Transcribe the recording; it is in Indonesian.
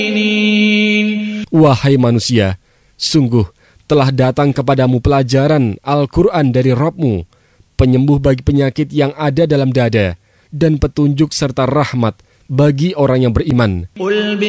Wahai manusia, sungguh telah datang kepadamu pelajaran Al-Quran dari Rabb-Mu, penyembuh bagi penyakit yang ada dalam dada, dan petunjuk serta rahmat bagi orang yang beriman.